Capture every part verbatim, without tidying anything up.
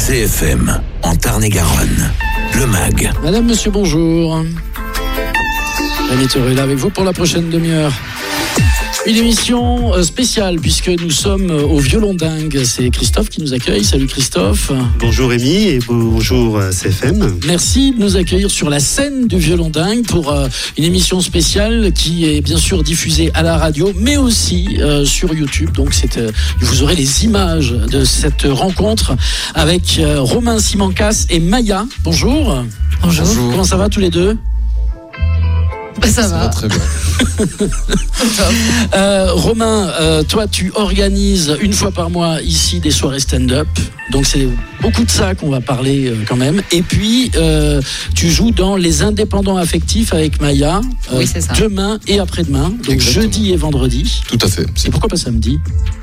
C F M, en Tarn-et-Garonne. Le M A G. Madame, monsieur, bonjour. Rémi Thoré est là avec vous pour la prochaine demi-heure. Une émission spéciale puisque nous sommes au Violon Dingue. C'est Christophe qui nous accueille. Salut Christophe. Bonjour Rémi et bonjour C F M. Merci de nous accueillir sur la scène du Violon Dingue pour une émission spéciale qui est bien sûr diffusée à la radio mais aussi euh, sur YouTube. Donc c'est, euh, vous aurez les images de cette rencontre avec euh, Romain Simancas et Maya. Bonjour. Bonjour. Bonjour. Comment ça va tous les deux ? Bah ça, ça va. va très bien. euh, Romain, euh, toi tu organises une fois par mois ici des soirées stand-up, donc c'est beaucoup de ça qu'on va parler euh, quand même. Et puis euh, tu joues dans Les Indépendants Affectifs avec Maya, euh, oui, c'est ça. demain et après-demain, donc exactement. Jeudi et vendredi. Tout à fait. C'est... Et pourquoi pas samedi ?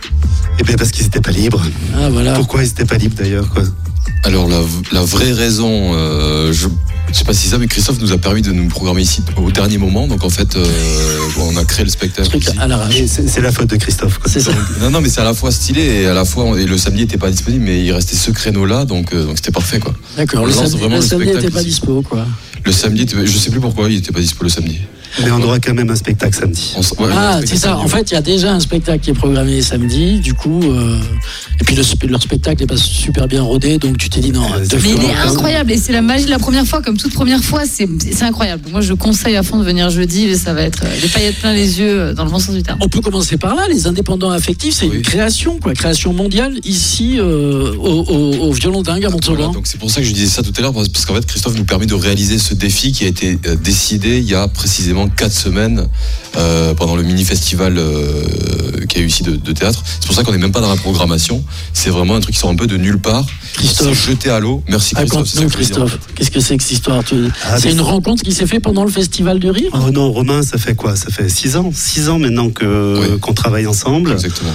Eh bien parce qu'ils n'étaient pas libres. Ah voilà. Pourquoi ils n'étaient pas libres d'ailleurs quoi ? Alors la, la vraie raison, euh, je ne sais pas si ça, mais Christophe nous a permis de nous programmer ici au dernier moment. Donc en fait, euh, on a créé le spectacle. Ici. À l'arrache. C'est, c'est la faute de Christophe. Quoi. C'est ça. Non, non, mais c'est à la fois stylé et à la fois et le samedi n'était pas disponible, mais il restait ce créneau-là, donc, euh, donc c'était parfait quoi. D'accord. Le, samedi, le, le samedi n'était pas dispo quoi. Le samedi, je sais plus pourquoi il n'était pas dispo le samedi. Mais on aura quand même un spectacle samedi. On, ouais, ah, c'est ça. Samedi, en fait, il y a déjà un spectacle qui est programmé samedi, du coup. Euh, et puis le, leur spectacle n'est pas super bien rodé, donc tu t'es dit non. Euh, mais il est incroyable et c'est la magie de la première fois, comme toute première fois, c'est, c'est incroyable. Moi, je conseille à fond de venir jeudi, ça va être les paillettes plein les yeux dans le bon sens du terme. On peut commencer par là. Les Indépendants Affectifs, c'est oui. une création, quoi, création mondiale ici euh, au, au, au Violon Dingue à Montauban. Voilà, donc c'est pour ça que je disais ça tout à l'heure, parce qu'en fait, Christophe nous permet de réaliser ce défi qui a été euh, décidé il y a précisément quatre semaines. Euh, pendant le mini-festival euh, qu'il y a eu ici de, de théâtre. C'est pour ça qu'on n'est même pas dans la programmation. C'est vraiment un truc qui sort un peu de nulle part. Christophe. C'est jeté à l'eau. Merci Christophe. Raconte-nous, Christophe. En fait. Qu'est-ce que c'est que cette histoire ? ah, C'est une rencontre qui s'est faite pendant le Festival du Rire ? Oh non, Romain, ça fait quoi ? Ça fait six ans. Six ans maintenant que, oui. qu'on travaille ensemble. Exactement.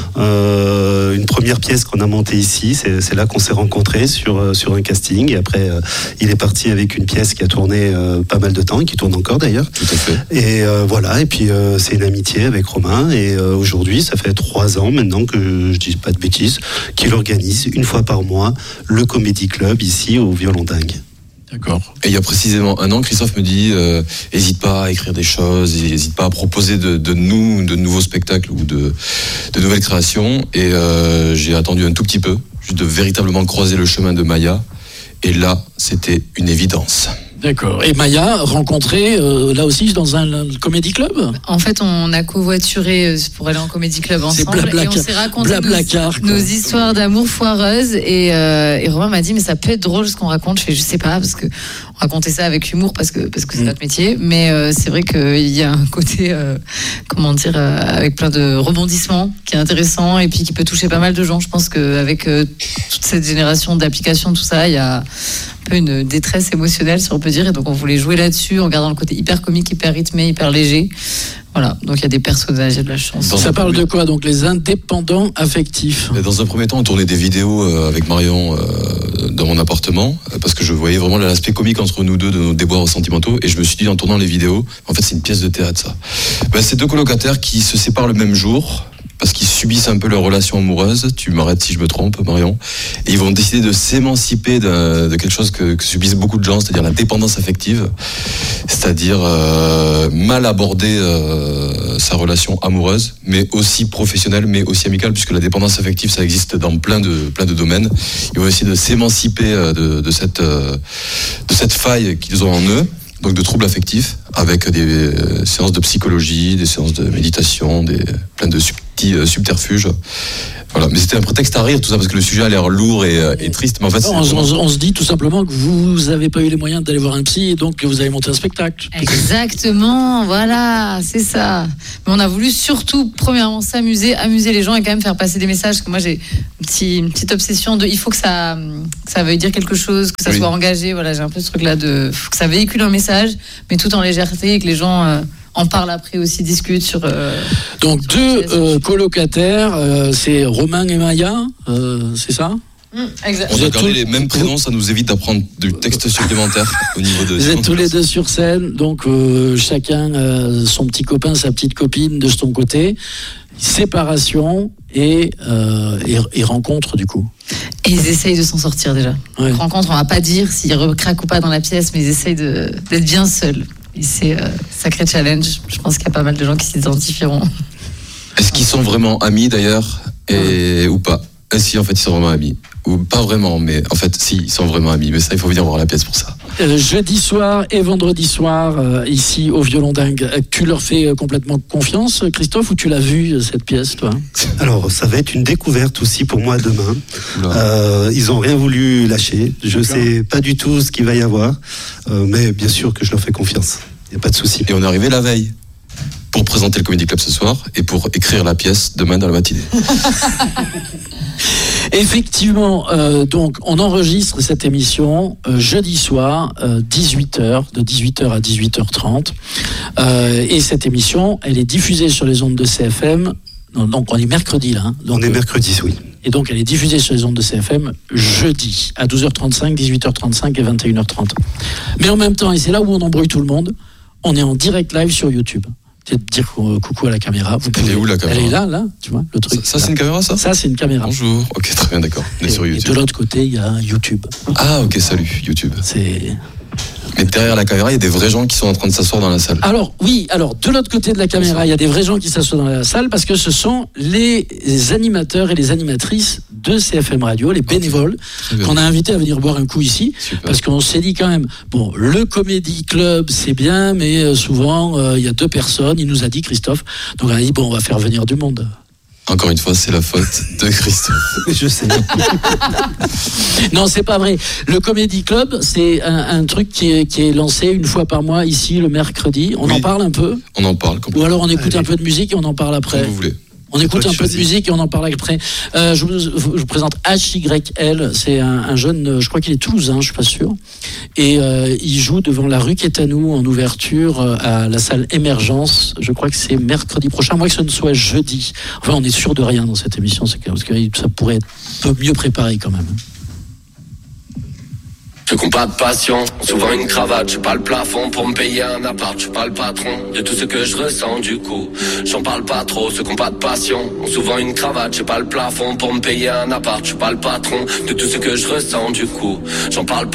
Euh, une première pièce qu'on a montée ici, c'est, c'est là qu'on s'est rencontrés sur, sur un casting. Et après, euh, il est parti avec une pièce qui a tourné euh, pas mal de temps, qui tourne encore d'ailleurs. Tout à fait. Et euh, voilà. Et puis euh, c'est une amitié avec Romain et euh, aujourd'hui ça fait trois ans maintenant que je dis pas de bêtises qu'il organise une fois par mois le Comedy Club ici au Violon Dingue. D'accord. Et il y a précisément un an, Christophe me dit euh, hésite pas à écrire des choses, hésite pas à proposer de, de nous de nouveaux spectacles ou de, de nouvelles créations et euh, j'ai attendu un tout petit peu juste de véritablement croiser le chemin de Maya et là c'était une évidence. D'accord. Et Maya, rencontrée euh, là aussi dans un, un comédie club ? En fait, on a covoituré pour aller en comédie club ensemble et on s'est raconté nos, nos histoires d'amour foireuses. Et, euh, et Romain m'a dit, mais ça peut être drôle ce qu'on raconte. Je fais, je sais pas, parce que on racontait ça avec humour parce que parce que c'est mmh. notre métier. Mais euh, c'est vrai qu'il y a un côté, euh, comment dire, euh, avec plein de rebondissements qui est intéressant et puis qui peut toucher pas mal de gens. Je pense qu'avec euh, toute cette génération d'applications, tout ça, il y a un peu une détresse émotionnelle, si on peut dire, et donc on voulait jouer là-dessus en gardant le côté hyper comique, hyper rythmé, hyper léger. Voilà, donc il y a des personnages, il y a de la chance. Dans ça parle premier... de quoi, donc les indépendants affectifs ? Dans un premier temps, on tournait des vidéos avec Marion euh, dans mon appartement, parce que je voyais vraiment l'aspect comique entre nous deux de nos déboires sentimentaux, et je me suis dit en tournant les vidéos, en fait c'est une pièce de théâtre ça. Ben, c'est deux colocataires qui se séparent le même jour, parce qu'ils subissent un peu leur relation amoureuse, tu m'arrêtes si je me trompe Marion, et ils vont décider de s'émanciper de, de quelque chose que, que subissent beaucoup de gens, c'est-à-dire la dépendance affective, c'est-à-dire euh, mal aborder euh, sa relation amoureuse, mais aussi professionnelle, mais aussi amicale, puisque la dépendance affective ça existe dans plein de, plein de domaines. Ils vont essayer de s'émanciper de, de, cette, de cette faille qu'ils ont en eux, donc de troubles affectifs, avec des euh, séances de psychologie, des séances de méditation, des, plein de petits euh, subterfuges. Voilà, mais c'était un prétexte à rire tout ça parce que le sujet a l'air lourd et, euh, et triste. Mais en fait, non, on, on, on se dit tout simplement que vous n'avez pas eu les moyens d'aller voir un psy et donc que vous avez monté un spectacle. Exactement, voilà, c'est ça. Mais on a voulu surtout, premièrement, s'amuser, amuser les gens et quand même faire passer des messages. Parce que moi, j'ai une, petit, une petite obsession de, il faut que ça, que ça veuille dire quelque chose, que ça oui. soit engagé. Voilà, j'ai un peu ce truc-là de, faut que ça véhicule un message, mais tout en légèreté et que les gens euh, en parlent après aussi, discutent sur. Euh, Donc sur deux euh, colocataires, euh, c'est Romain et Maya, euh, c'est ça ? Mmh, exact. On a gardé tous... les mêmes prénoms, ça nous évite d'apprendre du texte supplémentaire au niveau de. Vous êtes tous les deux sur scène, donc euh, chacun euh, son petit copain, sa petite copine de son côté. Séparation et, euh, et, et rencontre du coup. Et ils essayent de s'en sortir déjà. Ouais. On rencontre, on va pas dire s'ils recraquent ou pas dans la pièce, mais ils essayent de, d'être bien seuls. Et c'est un euh, sacré challenge. Je pense qu'il y a pas mal de gens qui s'identifieront. Est-ce qu'ils sont vraiment amis d'ailleurs et, ou pas? Si, en fait, ils sont vraiment amis. Ou pas vraiment, mais en fait, si, ils sont vraiment amis. Mais ça, il faut venir voir la pièce pour ça. Euh, jeudi soir et vendredi soir, euh, ici au Violon Dingue, tu leur fais euh, complètement confiance, Christophe, ou tu l'as vu, cette pièce, toi? Alors, ça va être une découverte aussi pour moi demain. Euh, ils n'ont rien voulu lâcher. Je ne sais pas du tout ce qu'il va y avoir, euh, mais bien sûr que je leur fais confiance. Il n'y a pas de souci. Et on est arrivé la veille pour présenter le Comedy Club ce soir et pour écrire la pièce demain dans la matinée. Effectivement, euh, donc on enregistre cette émission euh, jeudi soir, euh, dix-huit heures, de dix-huit heures à dix-huit heures trente. Euh, et cette émission, elle est diffusée sur les ondes de C F M. Non, donc on est mercredi là. Hein, donc, on est mercredi, oui. Et donc elle est diffusée sur les ondes de C F M jeudi à douze heures trente-cinq, dix-huit heures trente-cinq et vingt et une heures trente. Mais en même temps, et c'est là où on embrouille tout le monde, on est en direct live sur YouTube. C'est de dire coucou à la caméra. Vous pouvez... Elle est où la caméra? Elle est là, là, tu vois, le truc. Ça, ça c'est une caméra, ça? Ça, c'est une caméra. Bonjour. Ok, très bien, d'accord. On est et, sur YouTube. Et de l'autre côté, il y a YouTube. Ah, ok, salut, YouTube. C'est... Mais derrière la caméra, il y a des vrais gens qui sont en train de s'asseoir dans la salle. Alors, oui, alors, de l'autre côté de la caméra, il y a des vrais gens qui s'assoient dans la salle parce que ce sont les animateurs et les animatrices de C F M Radio, les bénévoles, okay. qu'on a invités à venir boire un coup ici. Super. Parce qu'on s'est dit quand même, bon, le Comedy Club, c'est bien, mais souvent, il euh, y a deux personnes. Il nous a dit, Christophe. Donc, on a dit, bon, on va faire venir du monde. Encore une fois, c'est la faute de Christophe. Je sais. Non, c'est pas vrai. Le Comedy Club, c'est un, un truc qui est, qui est lancé une fois par mois ici, le mercredi. On oui. en parle un peu? On en parle complètement. Ou alors on écoute Allez. un peu de musique et on en parle après. Comme vous voulez. On écoute un peu de musique et on en parle après. Euh, je, vous, je vous présente H Y L. C'est un, un jeune, je crois qu'il est toulousain, je suis pas sûr. Et euh, il joue devant la rue Quétanou en ouverture à la salle Émergence. Je crois que c'est mercredi prochain, moi que ce ne soit jeudi. Enfin, on est sûr de rien dans cette émission, c'est parce que ça pourrait être un peu mieux préparé quand même. Je compte pas de passion, souvent une cravate, je pas le plafond pour me payer un appart, je pas le patron de tout ce que je ressens du coup. J'en parle pas trop, ceux qui ont pas de passion, ont souvent une cravate, je pas le plafond pour me payer un appart, je pas le patron de tout ce que je ressens du coup. J'en parle pas